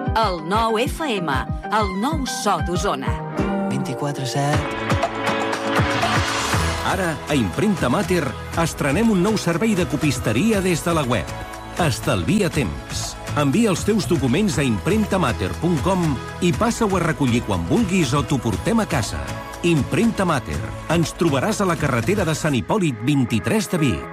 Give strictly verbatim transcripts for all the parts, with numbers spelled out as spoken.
El nou F M, el nou so d'Osona. vint-i-quatre set. Ara, a Impremta Mater, estrenem un nou servei de copisteria des de la web. Estalvia temps. Envia els teus documents a impremta mater punt com i passa-ho a recollir quan vulguis o t'ho portem a casa. Impremta Mater. Ens trobaràs a la carretera de Sant Hipòlit vint-i-tres de Vic.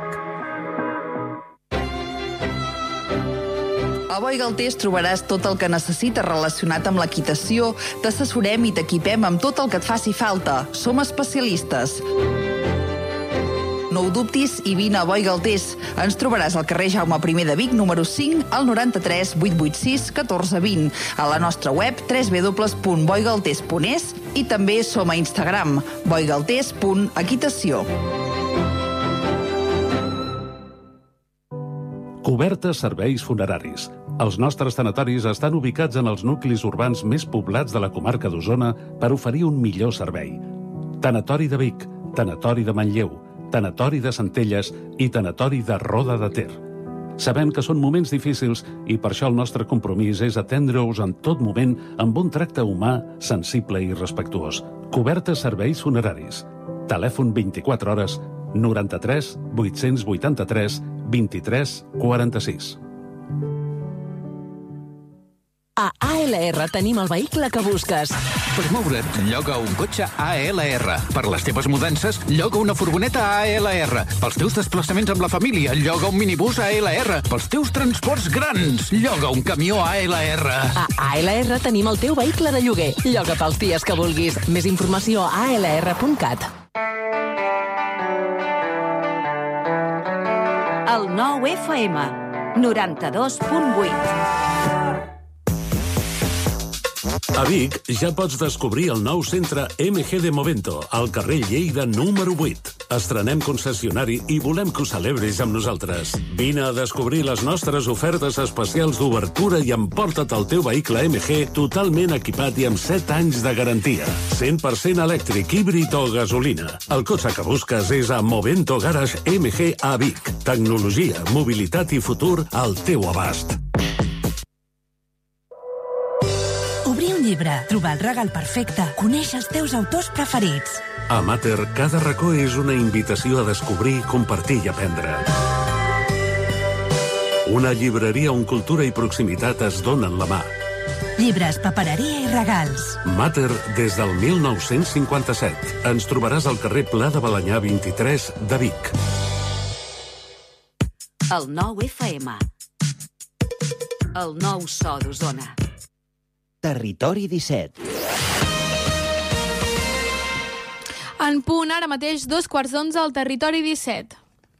A Boi Galtés trobaràs tot el que necessites relacionat amb l'equitació. T'assessorem i t'equipem amb tot el que et faci falta. Som especialistes. No ho dubtis i vine a Boi Galtés. Ens trobaràs al carrer Jaume primer de Vic, número cinc, al noranta-tres vuit vuit sis catorze vint, a la nostra web w w w punt boigaltés punt es i també som a Instagram, boigaltés punt equitació. Coberta serveis funeraris. Els nostres tanatoris estan ubicats en els nuclis urbans més poblats de la comarca d'Osona per oferir un millor servei. Tanatori de Vic, Tanatori de Manlleu, Tanatori de Centelles i Tanatori de Roda de Ter. Sabem que són moments difícils i per això el nostre compromís és atendre-us en tot moment amb un tracte humà, sensible i respectuós. Coberta serveis funeraris. Telèfon vint-i-quatre hores, noranta-tres vuit-cents vuitanta-tres vint-i-tres quaranta-sis. A A L R tenim el vehicle que busques. Per moure't, lloga un cotxe A L R. Per les teves mudances, lloga una furgoneta A L R. Pels teus desplaçaments amb la família, lloga un minibús A L R. Pels teus transports grans, lloga un camió A L R. A A L R tenim el teu vehicle de lloguer. Lloga pels dies que vulguis. Més informació a a l r punt cat. El nou F M, noranta-dos punt vuit. A Vic ja pots descobrir el nou centre M G de Movento, al carrer Lleida número vuit. Estrenem concessionari i volem que ho celebris amb nosaltres. Vine a descobrir les nostres ofertes especials d'obertura i emporta't el teu vehicle M G totalment equipat i amb set anys de garantia. cent per cent elèctric, híbrid o gasolina. El cotxe que busques és a Movento Garage M G a Vic. Tecnologia, mobilitat i futur al teu abast. Obrir un llibre, trobar el regal perfecte, conèixer els teus autors preferits. A Mater, cada racó és una invitació a descobrir, compartir i aprendre. Una llibreria on cultura i proximitat es donen la mà. Llibres, papereria i regals. Mater des del mil nou-cents cinquanta-set. Ens trobaràs al carrer Pla de Balanyà vint-i-tres de Vic. El nou F M, el nou so d'Osona. Territori disset. En punt, ara mateix, dos quarts d'onze al Territori disset.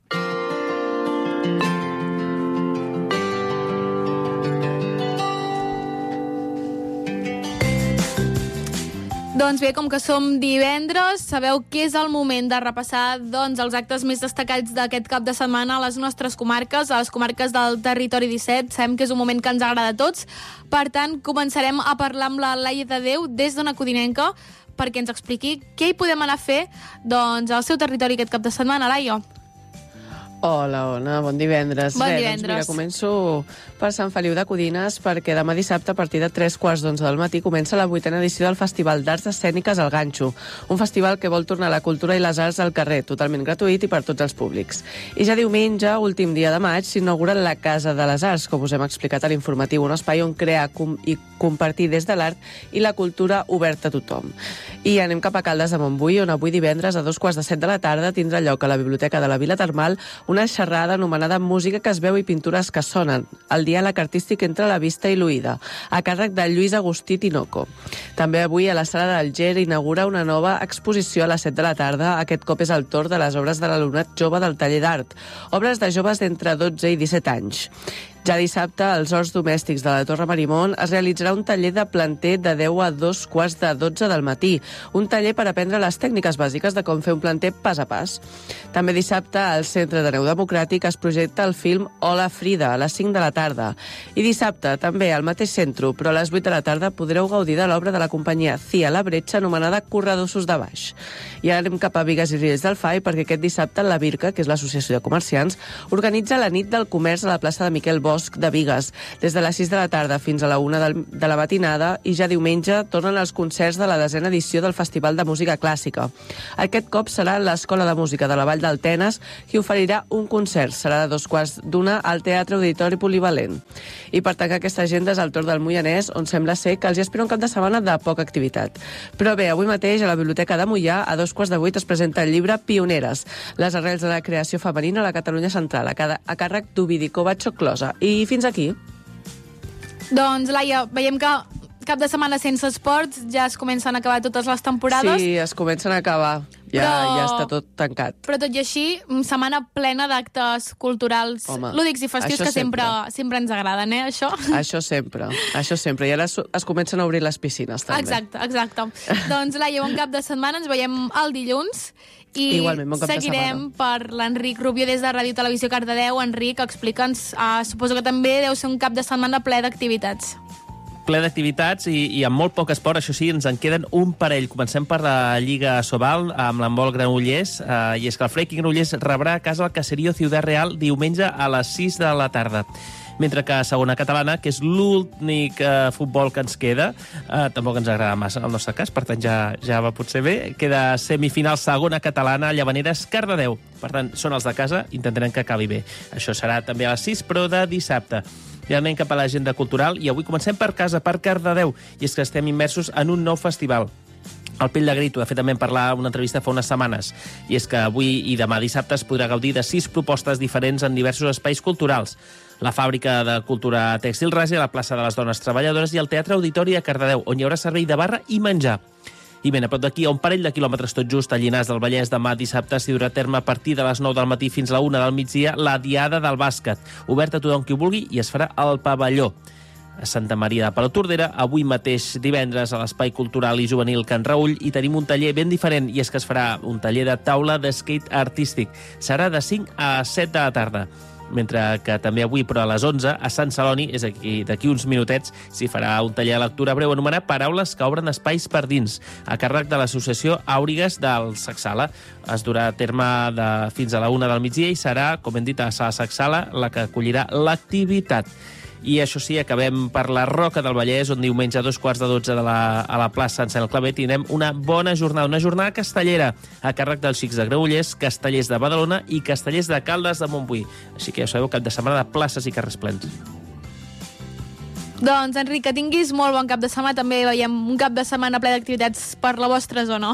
Doncs bé, com que som divendres, sabeu que és el moment de repassar doncs, els actes més destacats d'aquest cap de setmana a les nostres comarques, a les comarques del Territori disset. Sabem que és un moment que ens agrada a tots. Per tant, començarem a parlar amb la Laia de Déu des d'Ona Codinenca perquè ens expliqui què hi podem anar a fer doncs, al seu territori aquest cap de setmana. Laia. Hola, Ona, bon divendres. Bon Bé, divendres. Doncs mira, començo per Sant Feliu de Codines perquè demà dissabte a partir de tres quarts d'onze del matí comença la vuitena edició del Festival d'Arts Escèniques al Ganxo, un festival que vol tornar la cultura i les arts al carrer, totalment gratuït i per tots els públics. I ja diumenge, últim dia de maig, s'inaugura la Casa de les Arts, com us hem explicat a l'informatiu, un espai on crear com i compartir des de l'art i la cultura oberta a tothom. I anem cap a Caldes de Montbui, on avui divendres a dos quarts de set de la tarda tindrà lloc a la Biblioteca de la Vila Termal una xerrada anomenada Música que es veu i pintures que sonen, el diàleg artístic entre la vista i l'oïda, a càrrec de Lluís Agustí Tinoco. També avui a la Sala del Ger inaugura una nova exposició a les set de la tarda. Aquest cop és el torn de les obres de l'alumnat jove del taller d'art, obres de joves d'entre dotze i disset anys. Ja dissabte, als Horts Domèstics de la Torre Marimón es realitzarà un taller de planter de deu a dos quarts de dotze del matí, un taller per aprendre les tècniques bàsiques de com fer un planter pas a pas. També dissabte, al Centre de Neu Democràtic es projecta el film Hola Frida, a les cinc de la tarda. I dissabte, també al mateix centre, però a les vuit de la tarda, podreu gaudir de l'obra de la companyia Cia La Bretxa, anomenada Corredossos de Baix. I ara anem cap a Bigues i Riells del Fai, perquè aquest dissabte la Birca, que és l'Associació de Comerciants, organitza la nit del comerç a la plaça de Miquel Bosch, Bosc de Bigues, des de les sis de la tarda fins a la una de la matinada, i ja diumenge tornen els concerts de la desena edició del Festival de Música Clàssica. Aquest cop serà l'Escola de Música de la Vall d'Altenes qui oferirà un concert. Serà de dos quarts d'una al Teatre Auditori Polivalent. I per tancar aquesta agenda és el torn del Moianès, on sembla ser que els hi espera un cap de setmana de poca activitat. Però bé, avui mateix a la Biblioteca de Moià, a dos quarts de vuit, es presenta el llibre Pioneres, les arrels de la creació femenina a la Catalunya central, a, cada, a càrrec d'Ovidi Covacho Closa. I fins aquí. Doncs, Laia, veiem que cap de setmana sense esports, ja es comencen a acabar totes les temporades. Sí, es comencen a acabar. Ja, però, ja està tot tancat. Però tot i així, setmana plena d'actes culturals, Home, lúdics i festius que sempre, sempre, sempre ens agraden, eh, això? Això sempre, això sempre. I ara es, es comencen a obrir les piscines, també. Exacte, exacte. Doncs, Laia, bon cap de setmana, ens veiem el dilluns. I Igualment, bon cap seguirem per l'Enric Rubio des de Ràdio Televisió Cardedeu. Enric, explica'ns, uh, suposo que també deu ser un cap de setmana ple d'activitats. Ple d'activitats i, i amb molt poc esport. Això sí, ens en queden un parell. Comencem per la Lliga Sobal amb l'handbol Granollers, eh, i és que el Freiking Granollers rebrà a casa el Caserío Ciudad Real diumenge a les sis de la tarda. Mentre que a segona catalana, que és l'únic eh, futbol que ens queda, eh, tampoc ens agrada massa el nostre cas, per tant ja, ja va potser bé, queda semifinal segona catalana, Llavaneres Cardedeu. Per tant, són els de casa, intentarem que acabi bé. Això serà també a les sis, però de dissabte. Ja anem cap a l'agenda cultural i avui comencem per casa, per Cardedeu, i és que estem immersos en un nou festival. El Pell de Grito, de fet, també en parlar una entrevista fa unes setmanes, i és que avui i demà dissabte es podrà gaudir de sis propostes diferents en diversos espais culturals. La Fàbrica de Cultura Tèxtil Ràsia, la plaça de les Dones Treballadores i el Teatre Auditori a Cardedeu, on hi haurà servei de barra i menjar. I ben a prop d'aquí, a un parell de quilòmetres tot just, a Llinars del Vallès, demà dissabte s'hi durà a terme a partir de les nou del matí fins a la una del migdia la Diada del Bàsquet, oberta a tothom qui ho vulgui, i es farà al pavelló. A Santa Maria de Palautordera, avui mateix divendres a l'Espai Cultural i Juvenil Can Raüll, i tenim un taller ben diferent, i és que es farà un taller de taula de skate artístic. Serà de cinc a set de la tarda. Mentre que també avui, però a les onze, a Sant Celoni, és aquí d'aquí uns minutets, s'hi farà un taller de lectura breu anomenat Paraules que obren espais per dins, a càrrec de l'associació Àurigues del Sacsala. Es durà a terme de, fins a la una del migdia i serà, com hem dit, a Sala Sacsala la que acollirà l'activitat. I això sí, acabem per la Roca del Vallès, on diumenge a dos quarts de dotze de la, a la plaça Sant Cel Claver tindrem una bona jornada, una jornada castellera, a càrrec dels xics de Granollers, castellers de Badalona i castellers de Caldes de Montbui. Així que ja sabeu, cap de setmana de places i carrers plens. Doncs, Enric, que tinguis molt bon cap de setmana. També veiem un cap de setmana ple d'activitats per la vostra zona.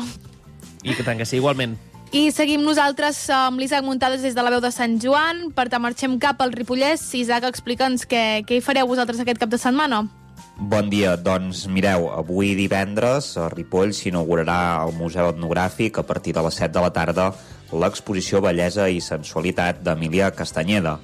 I que tant que sí, igualment. I seguim nosaltres amb l'Isaac Muntades des de la veu de Sant Joan. Per tant, marxem cap al Ripollès. Isaac, explica'ns què, què hi fareu vosaltres aquest cap de setmana. Bon dia, doncs mireu, avui divendres a Ripoll s'inaugurarà al Museu Etnogràfic a partir de les set de la tarda l'exposició Bellesa i Sensualitat d'Emília Castanyeda.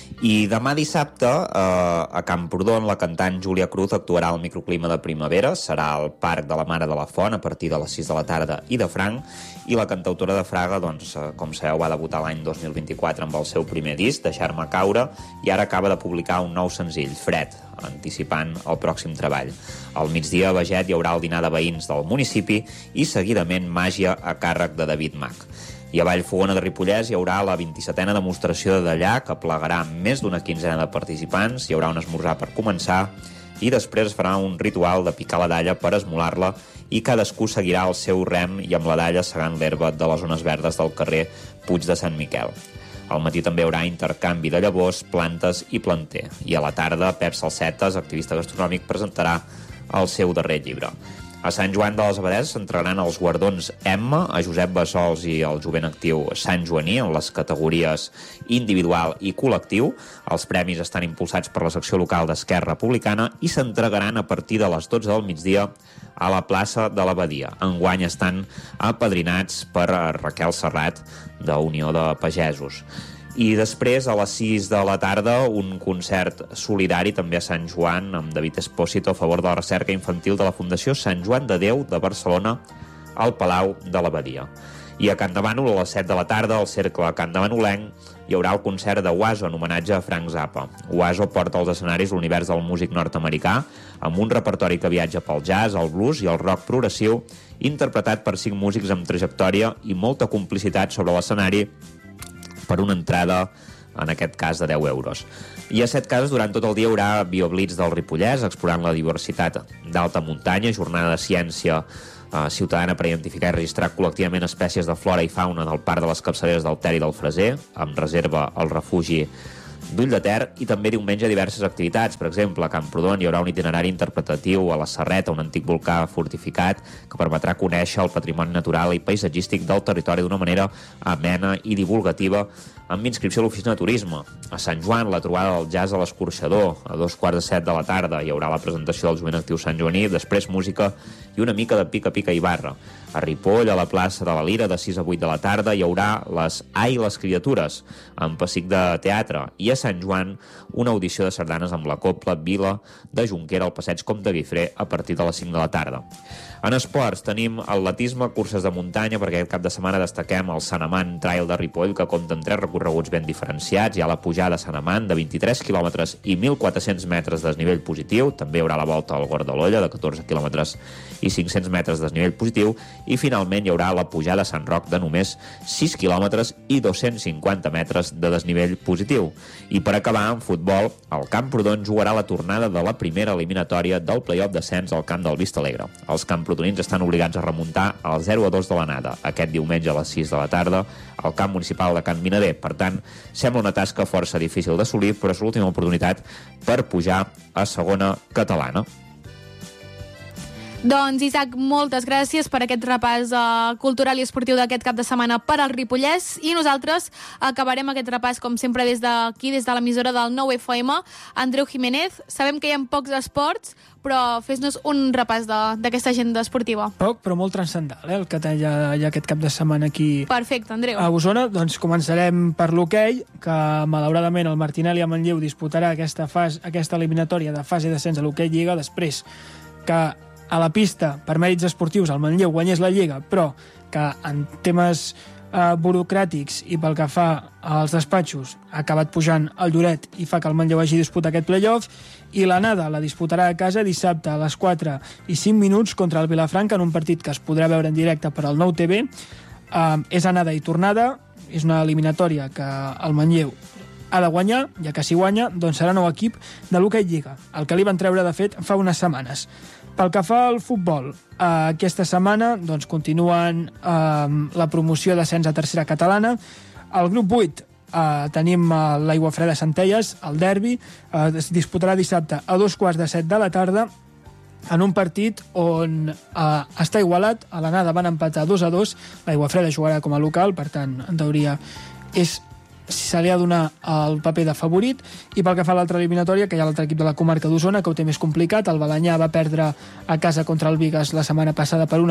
I demà dissabte, eh, a Camprodon, la cantant Júlia Cruz actuarà al microclima de primavera, serà al Parc de la Mare de la Font a partir de les sis de la tarda i de franc, i la cantautora de Fraga, doncs, eh, com sabeu, va debutar l'any dos mil vint-i-quatre amb el seu primer disc, Deixar-me caure, i ara acaba de publicar un nou senzill, Fred, anticipant el pròxim treball. Al migdia a Beget hi haurà el dinar de veïns del municipi i seguidament màgia a càrrec de David Mac. I a Vallfogona de Ripollès hi haurà la vint-i-setena demostració de Dallà, que plegarà més d'una quinzena de participants. Hi haurà un esmorzar per començar i després es farà un ritual de picar la dalla per esmolar-la, i cadascú seguirà el seu rem i amb la dalla segant l'herba de les zones verdes del carrer Puig de Sant Miquel. Al matí també hi haurà intercanvi de llavors, plantes i planter. I a la tarda, Pep Salsetes, activista gastronòmic, presentarà el seu darrer llibre. A Sant Joan de les Abadesses s'entregaran els guardons Emma a Josep Bassols i el jovent actiu Sant Joaní en les categories individual i col·lectiu. Els premis estan impulsats per la secció local d'Esquerra Republicana i s'entregaran a partir de les dotze del migdia a la plaça de l'Abadia. Enguany estan apadrinats per Raquel Serrat, de Unió de Pagesos. I després, a les sis de la tarda, un concert solidari també a Sant Joan amb David Espósito a favor de la recerca infantil de la Fundació Sant Joan de Déu de Barcelona al Palau de l'Abadia. I a Can de Bànol, a les set de la tarda, al Cercle Can de Bànolenc, hi haurà el concert de Oazo en homenatge a Frank Zappa. Oazo porta als escenaris l'univers del músic nord-americà amb un repertori que viatja pel jazz, el blues i el rock progressiu, interpretat per cinc músics amb trajectòria i molta complicitat sobre l'escenari per una entrada en aquest cas de deu euros. I a set cases durant tot el dia hi haurà Bioblitz del Ripollès, explorant la diversitat d'alta muntanya, jornada de ciència eh, ciutadana per identificar i registrar col·lectivament espècies de flora i fauna del Parc de les Capçaleres del Ter i del Freser, amb reserva al refugi d'Ull de Ter, i també diumenge diverses activitats. Per exemple, a Camprodon hi haurà un itinerari interpretatiu a la Serreta, un antic volcà fortificat que permetrà conèixer el patrimoni natural i paisatgístic del territori d'una manera amena i divulgativa, amb inscripció a l'oficina de turisme. A Sant Joan, la trobada del jazz a l'Escorxador, a dos quarts de set de la tarda hi haurà la presentació del jovent actiu Sant Joaní, després música i una mica de pica-pica i barra. A Ripoll, a la plaça de la Lira, de sis a vuit de la tarda, hi haurà les Ai, les criatures, amb pessic de teatre, i a Sant Joan, una audició de sardanes amb la Copla Vila de Junquera al passeig Comte Guifré a partir de les cinc de la tarda. En esports tenim atletisme, curses de muntanya, perquè aquest cap de setmana destaquem el Sant Amant Trail de Ripoll, que compta amb tres recorreguts ben diferenciats. Hi ha la pujada a Sant Amant de vint-i-tres quilòmetres i mil quatre-cents metres de desnivell positiu. També hi haurà la volta al Gord de l'Olla de catorze quilòmetres i cinc-cents metres de desnivell positiu. I finalment hi haurà la pujada a Sant Roc de només sis quilòmetres i dos-cents cinquanta metres de desnivell positiu. I per acabar, en futbol, el Camprodon jugarà la tornada de la primera eliminatòria del play-off descens al camp del Vistalegre. Els camprodonins estan obligats a remuntar al zero a dos de l'anada aquest diumenge a les sis de la tarda al camp municipal de Can Minader. Per tant, sembla una tasca força difícil d'assolir, però és l'última oportunitat per pujar a segona catalana. Doncs, Isaac, moltes gràcies per aquest repàs uh, cultural i esportiu d'aquest cap de setmana per al Ripollès, i nosaltres acabarem aquest repàs, com sempre, des d'aquí, des de l'emissora del nou F M. Andreu Jiménez, sabem que hi ha pocs esports, però fes-nos un repàs d'aquesta agenda esportiva. Poc, però molt transcendental, eh, el que hi ha, hi ha aquest cap de setmana aquí. Perfecte, Andreu. A Osona, doncs començarem per l'hoquei, que malauradament el Martinelli a Manlleu disputarà aquesta, fase, aquesta eliminatòria de fase d'ascens a l'hoquei Lliga, després que a la pista, per mèrits esportius, el Manlleu guanyés la Lliga, però que en temes eh, burocràtics i pel que fa als despatxos ha acabat pujant el Lloret i fa que el Manlleu hagi disputat aquest playoff, i l'anada la disputarà a casa dissabte a les quatre i cinc minuts contra el Vilafranca en un partit que es podrà veure en directe per al nou T V. Eh, és anada i tornada, és una eliminatòria que el Manlleu ha de guanyar, ja que si guanya, doncs serà nou equip de l'hoquei Lliga, el que li van treure, de fet, fa unes setmanes. Pel que fa al futbol, eh, aquesta setmana doncs, continuen eh, la promoció d'ascens a tercera catalana. Al grup vuit eh, tenim eh, l'Aiguafreda Centelles, el derbi, eh, es disputarà dissabte a dos quarts de set de la tarda en un partit on eh, està igualat. A l'anada van empatar dos a dos, l'Aiguafreda jugarà com a local, per tant, en teoria, és si se li ha de donar el paper de favorit. I pel que fa a l'altra eliminatòria, que hi ha l'altre equip de la comarca d'Osona, que ho té més complicat. El Balanyà va perdre a casa contra el Bigues la setmana passada per una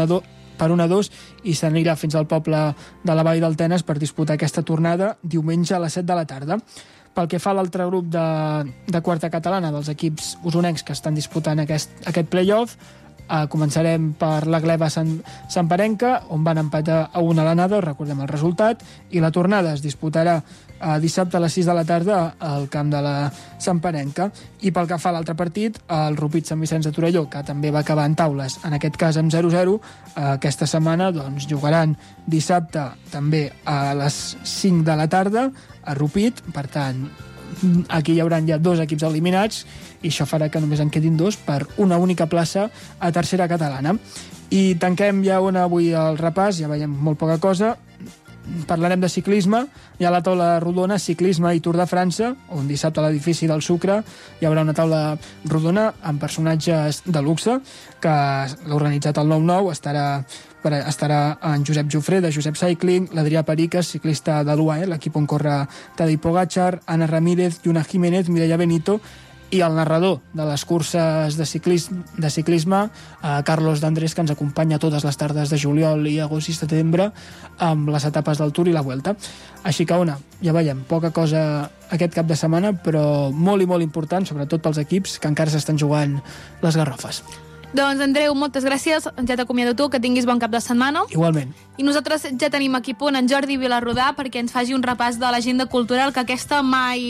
a dos i s'anirà fins al poble de la Vall del Tenes per disputar aquesta tornada diumenge a les set de la tarda. Pel que fa a l'altre grup de, de quarta catalana, dels equips osonencs que estan disputant aquest, aquest play-off, Uh, començarem per la Gleva Sant, Santperenca, on van empatar a una a l'anada, recordem el resultat, i la tornada es disputarà uh, dissabte a les sis de la tarda al camp de la Santperenca. I pel que fa a l'altre partit, el Rupit Sant Vicenç de Torelló, que també va acabar en taules, en aquest cas amb zero a zero, uh, aquesta setmana doncs, jugaran dissabte també a les cinc de la tarda a Rupit. Per tant, aquí hi haurà ja dos equips eliminats i això farà que només en quedin dos per una única plaça a tercera catalana. I tanquem ja on avui el repàs, ja veiem molt poca cosa. Parlarem de ciclisme. Hi ha la taula rodona Ciclisme i Tour de França, on dissabte a l'edifici del Sucre hi haurà una taula rodona amb personatges de luxe que l'ha organitzat el nou nou. Estarà, estarà en Josep Jofré, de Josep Cycling, l'Adrià Periques, ciclista de l'U A E, l'equip on corre Tadej Pogačar, Ana Ramírez, Lluna Jiménez, Mireia Benito, i el narrador de les curses de ciclisme, de ciclisme eh, Carlos D'Andrés, que ens acompanya totes les tardes de juliol i agost i setembre amb les etapes del Tour i la Vuelta. Així que, Ona, ja veiem, poca cosa aquest cap de setmana, però molt i molt important, sobretot pels equips que encara s'estan jugant les garrofes. Doncs, Andreu, moltes gràcies. Ja t'acomiado tu, que tinguis bon cap de setmana. Igualment. I nosaltres ja tenim aquí punt en Jordi Vilarrodà perquè ens faci un repàs de l'agenda cultural, que aquesta mai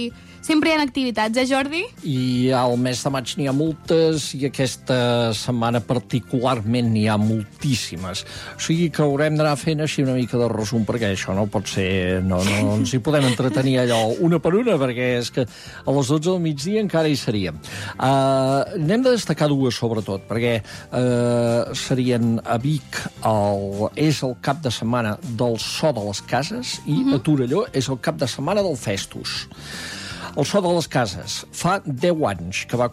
sempre hi ha activitats, eh, Jordi? I al mes de maig n'hi ha moltes i aquesta setmana particularment n'hi ha moltíssimes. O sigui que haurem d'anar fent així una mica de resum, perquè això no pot ser... No, no ens hi podem entretenir allò una per una, perquè és que a les dotze del migdia encara hi seríem. Uh, n'hem de destacar dues, sobretot, perquè uh, serien a Vic, el, és el cap de setmana del So de les Cases, i uh-huh. a Torelló és el cap de setmana del Festus. El So de les Cases fa deu anys que va